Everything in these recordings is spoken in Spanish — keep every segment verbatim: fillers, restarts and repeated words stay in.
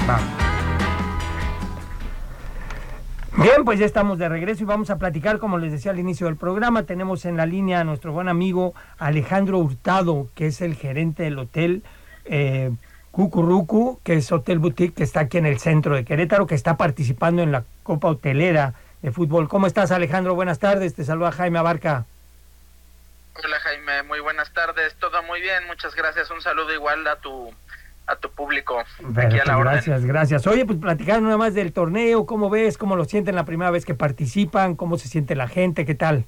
Va. Bien, pues ya estamos de regreso y vamos a platicar, como les decía al inicio del programa. Tenemos en la línea a nuestro buen amigo Alejandro Hurtado, que es el gerente del hotel eh, Cucurrucu, que es Hotel Boutique, que está aquí en el centro de Querétaro, que está participando en la Copa Hotelera de Fútbol. ¿Cómo estás, Alejandro? Buenas tardes, te saluda Jaime Abarca. Hola, Jaime, muy buenas tardes, todo muy bien, muchas gracias, un saludo igual a tu a tu público. Aquí a la orden. Gracias, gracias. Oye, pues platicar nada más del torneo, ¿cómo ves? ¿Cómo lo sienten la primera vez que participan? ¿Cómo se siente la gente? ¿Qué tal?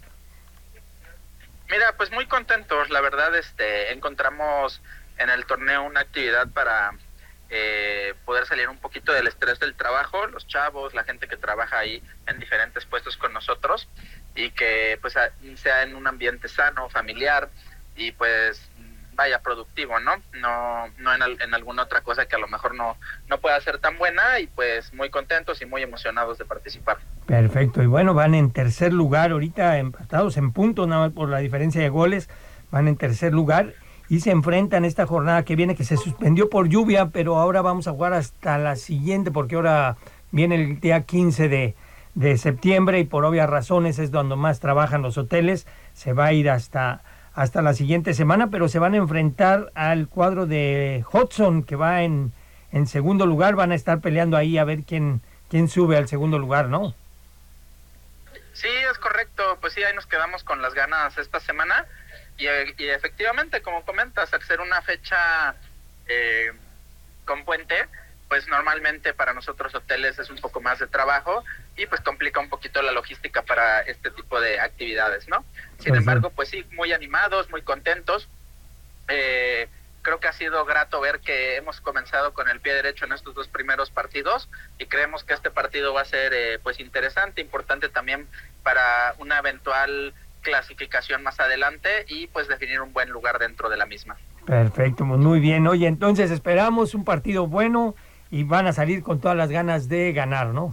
Mira, pues muy contentos, la verdad, este, encontramos en el torneo una actividad para eh, poder salir un poquito del estrés del trabajo, los chavos, la gente que trabaja ahí en diferentes puestos con nosotros, y que pues sea en un ambiente sano, familiar, y pues vaya productivo, ¿no? No no en, al, en alguna otra cosa que a lo mejor no, no pueda ser tan buena, y pues muy contentos y muy emocionados de participar. Perfecto, y bueno, van en tercer lugar ahorita, empatados en puntos, nada más por la diferencia de goles, van en tercer lugar y se enfrentan esta jornada que viene, que se suspendió por lluvia, pero ahora vamos a jugar hasta la siguiente, porque ahora viene el día quince de, de septiembre y por obvias razones es donde más trabajan los hoteles, se va a ir hasta... hasta la siguiente semana, pero se van a enfrentar al cuadro de Hudson, que va en, en segundo lugar. Van a estar peleando ahí a ver quién, quién sube al segundo lugar, ¿no? Sí, es correcto. Pues sí, ahí nos quedamos con las ganas esta semana. Y, y efectivamente, como comentas, al ser una fecha eh, con puente, pues normalmente para nosotros hoteles es un poco más de trabajo y pues complica un poquito la logística para este tipo de actividades, ¿no? Sin embargo, pues sí, muy animados, muy contentos. Eh, creo que ha sido grato ver que hemos comenzado con el pie derecho en estos dos primeros partidos y creemos que este partido va a ser eh, pues interesante, importante también para una eventual clasificación más adelante y pues definir un buen lugar dentro de la misma. Perfecto, muy bien. Oye, entonces esperamos un partido bueno y van a salir con todas las ganas de ganar, ¿no?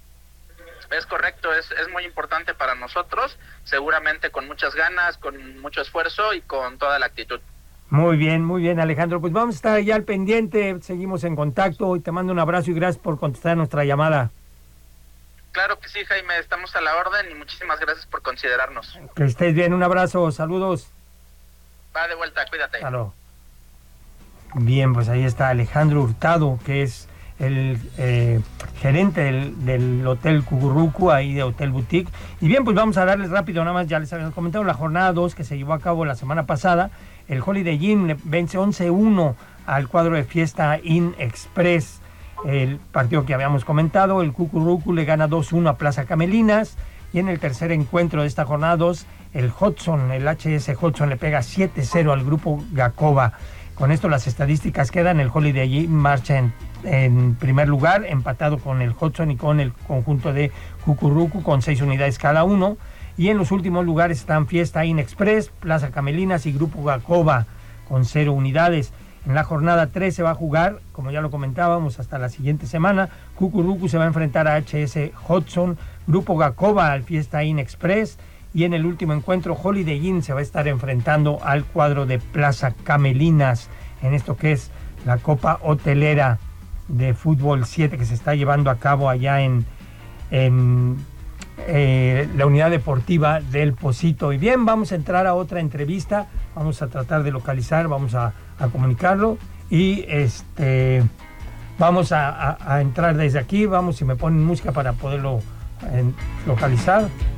Es correcto, es, es muy importante para nosotros, seguramente con muchas ganas, con mucho esfuerzo y con toda la actitud. Muy bien, muy bien, Alejandro. Pues vamos a estar ya al pendiente, seguimos en contacto y te mando un abrazo y gracias por contestar nuestra llamada. Claro que sí, Jaime, estamos a la orden y muchísimas gracias por considerarnos. Que estés bien, un abrazo, saludos. Va de vuelta, cuídate. Claro. Bien, pues ahí está Alejandro Hurtado, que es el eh, gerente del, del Hotel Cucurrucu, ahí de Hotel Boutique. Y bien, pues vamos a darles rápido, nada más ya les habíamos comentado, la jornada dos que se llevó a cabo la semana pasada. El Holiday Inn vence once uno al cuadro de Fiesta Inn Express. El partido que habíamos comentado, el Cucurrucu le gana dos uno a Plaza Camelinas. Y en el tercer encuentro de esta jornada dos, el Hudson, el H S Hudson le pega siete cero al grupo Gacoba. Con esto las estadísticas quedan, el Holiday Inn marcha en, en primer lugar, empatado con el Hudson y con el conjunto de Cucurrucu con seis unidades cada uno. Y en los últimos lugares están Fiesta Inn Express, Plaza Camelinas y Grupo Gacoba con cero unidades. En la jornada tres se va a jugar, como ya lo comentábamos, hasta la siguiente semana. Cucurrucu se va a enfrentar a H S Hudson, Grupo Gacoba al Fiesta Inn Express. Y en el último encuentro, Holiday Inn se va a estar enfrentando al cuadro de Plaza Camelinas en esto que es la Copa Hotelera de Fútbol siete que se está llevando a cabo allá en, en eh, la unidad deportiva del Pocito. Y bien, vamos a entrar a otra entrevista, vamos a tratar de localizar, vamos a, a comunicarlo y este vamos a, a, a entrar desde aquí, vamos, si me ponen música para poderlo eh, localizar.